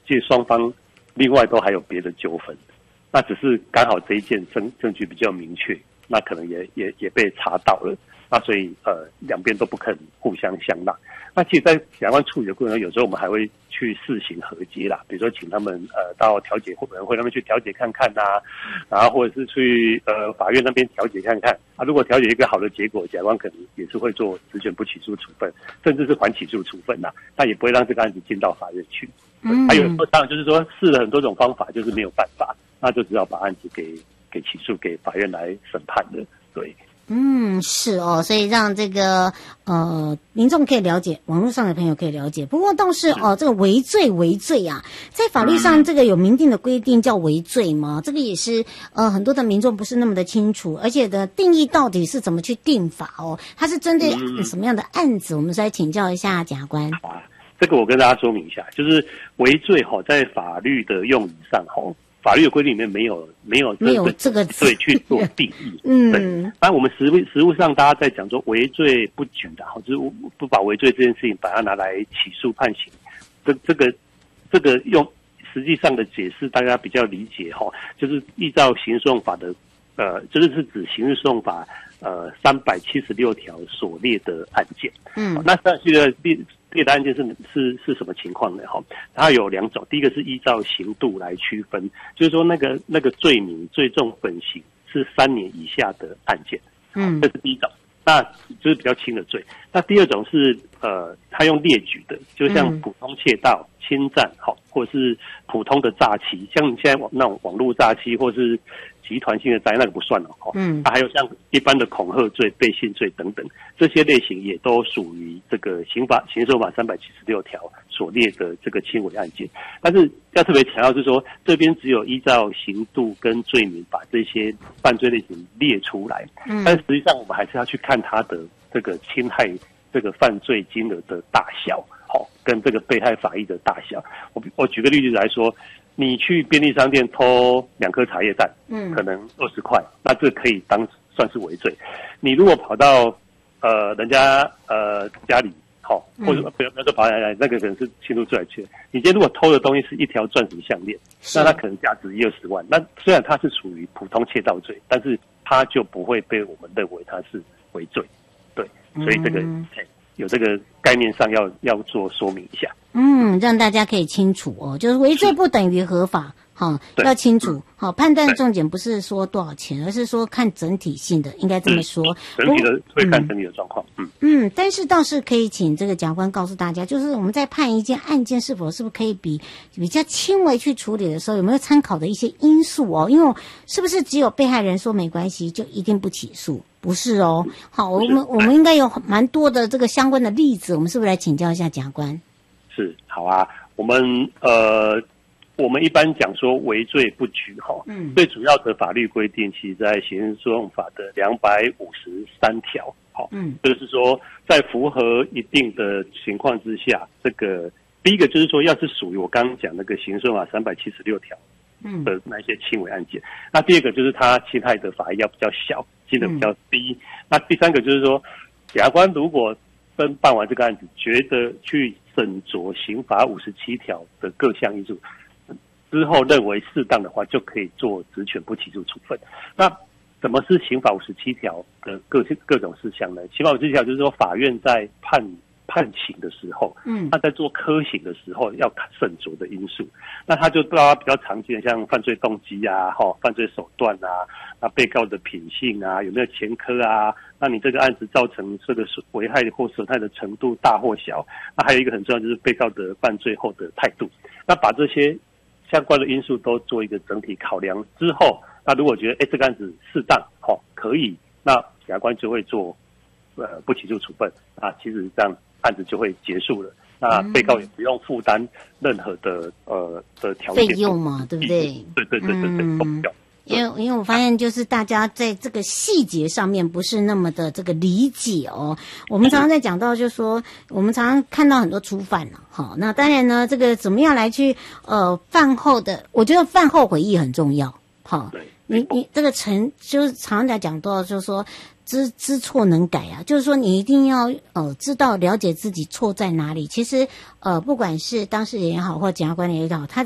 其实双方另外都还有别的纠纷，那只是刚好这一件证据比较明确，那可能也被查到了，那所以两边都不肯互相相让。那其实，在检察官处理的过程中，有时候我们还会去试行和解啦，比如说请他们到调解委员会那边去调解看看啊，然后或者是去法院那边调解看看啊。如果调解一个好的结果，检察官可能也是会做职权不起诉处分，甚至是缓起诉处分啦，那也不会让这个案子进到法院去。还有当然就是说试了很多种方法，就是没有办法，那就只好把案子给起诉给法院来审判了。对。 是哦，所以让这个民众可以了解，网络上的朋友可以了解。不过倒是这个围罪啊，在法律上这个有明定的规定叫围罪吗？这个也是很多的民众不是那么的清楚，而且的定义到底是怎么去定法哦？它是针对什么样的案子？我们再请教一下检察官。 好啊，这个我跟大家说明一下，就是围罪在法律的用语上法律的规定里面没有这个对去做定义。对。当然我们实务上大家在讲说围罪不举的，就是不把围罪这件事情把它拿来起诉判刑。这个用实际上的解释大家比较理解就是依照刑事诉讼法的就是指刑事诉讼法376条所列的案件。那这个列的案件是什么情况呢？它有两种，第一个是依照刑度来区分，就是说那个罪名最重本刑是3年以下的案件，这是第一种，那就是比较轻的罪。那第二种是他用列举的，就像普通窃盗、侵占或者是普通的诈欺，像现在那种网络诈欺或是集团性的诈欺那个不算了还有像一般的恐吓罪、背信罪等等，这些类型也都属于这个刑事诉讼法376条所列的这个轻微案件。但是要特别强调是说，这边只有依照刑度跟罪名把这些犯罪类型列出来，但实际上我们还是要去看它的这个侵害这个犯罪金额的大小，跟这个被害法益的大小。我举个例子来说，你去便利商店偷2颗茶叶蛋，可能20块，那这可以算是围罪。你如果跑到人家家里，或者不要说跑来那个可能是侵入罪来去。你今天如果偷的东西是一条钻石项链，那它可能价值20万。那虽然它是属于普通窃盗罪，但是它就不会被我们认为它是围罪。对，所以这个有这个概念上要做说明一下。 让大家可以清楚哦，就是围罪不等于合法，要清楚。判断重点不是说多少钱，而是说看整体性的，应该这么说。 整体的会看整体的状况。 但是倒是可以请这个检察官告诉大家，就是我们在判一件案件是不是可以比较轻微去处理的时候，有没有参考的一些因素哦？因为是不是只有被害人说没关系就一定不起诉？不是哦。好，我们应该有蛮多的这个相关的例子，我们是不是来请教一下检察官？ 是，好啊。我们一般讲说围罪不举最主要的法律规定其实在刑事诉讼法的253条。就是说在符合一定的情况之下，这个第一个就是说要是属于我刚刚讲那个刑事诉讼法376条的那些轻微案件，那第二个就是他侵害的法益要比较小，金额比较低，那第三个就是说检察官如果办完这个案子，觉得去审酌刑法57条的各项因素之后认为适当的话，就可以做职权不起诉处分。那什么是刑法57条的各种事项呢？刑法57条就是说法院在判刑的时候，他在做科刑的时候要审酌的因素。那他就包括比较常见的像犯罪动机啊、犯罪手段啊、那被告的品性啊、有没有前科啊，那你这个案子造成这个危害或损害的程度大或小，那还有一个很重要就是被告的犯罪后的态度。那把这些相关的因素都做一个整体考量之后，那如果觉得这个案子适当可以，那检察官就会做不起诉处分啊，其实这样案子就会结束了。那被告也不用负担任何的条件费用嘛，对不对？ 对，都不要。 因为我发现就是大家在这个细节上面不是那么的这个理解哦。我们常常在讲到就是说，我们常常看到很多初犯了，那当然呢，这个怎么样来去饭后的，我觉得饭后悔意很重要，你这个就是常常在讲到就是说， 知错能改啊，就是说你一定要知道了解自己错在哪里。其实不管是当事人也好，或检察官也好，他